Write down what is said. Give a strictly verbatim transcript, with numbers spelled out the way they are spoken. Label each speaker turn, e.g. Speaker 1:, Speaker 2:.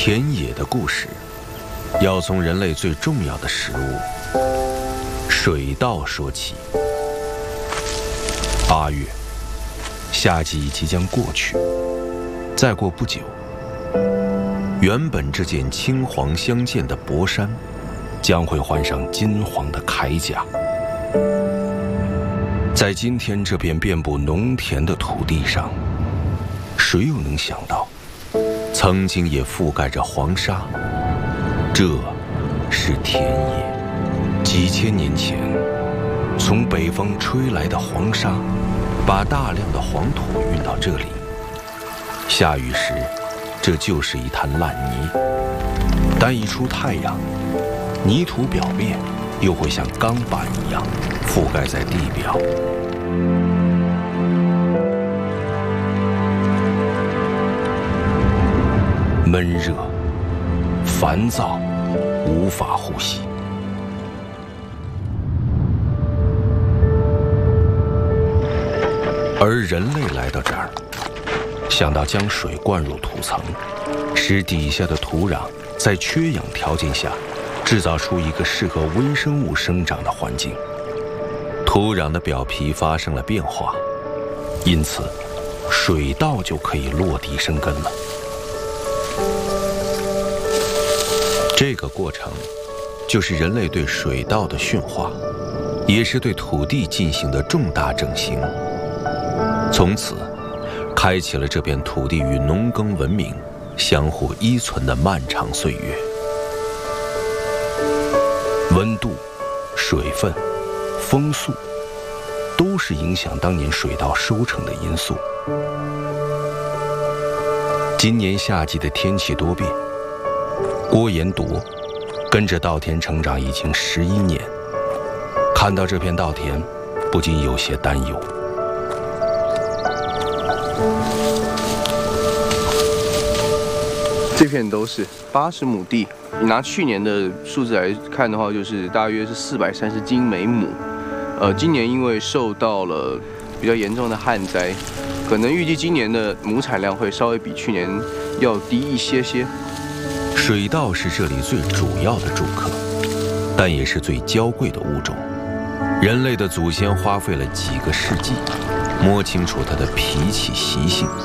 Speaker 1: 田野的故事，要从人类最重要的食物水稻说起。八月，夏季即将过去，再过不久，原本这件青黄相间的薄衫，将会换上金黄的铠甲。在今天这片遍布农田的土地上，谁又能想到，曾经也覆盖着黄沙？这是田野。几千年前，从北方吹来的黄沙，把大量的黄土运到这里。下雨时，这就是一滩烂泥。但一出太阳，泥土表面又会像钢板一样覆盖在地表。闷热、烦躁，无法呼吸。而人类来到这儿，想到将水灌入土层，使底下的土壤在缺氧条件下制造出一个适合微生物生长的环境。土壤的表皮发生了变化，因此水稻就可以落地生根了。这个过程就是人类对水稻的驯化，也是对土地进行的重大整形。从此开启了这片土地与农耕文明相互依存的漫长岁月。温度、水分、风速都是影响当年水稻收成的因素。今年夏季的天气多变，郭延铎跟着稻田成长已经十一年，看到这片稻田，不禁有些担忧。
Speaker 2: 这片都是八十亩地，你拿去年的数字来看的话，就是大约是四百三十斤每亩。呃，今年因为受到了比较严重的旱灾，可能预计今年的亩产量会稍微比去年要低一些些。
Speaker 1: 水稻是这里最主要的住客，但也是最娇贵的物种。人类的祖先花费了几个世纪，摸清楚它的脾气习性。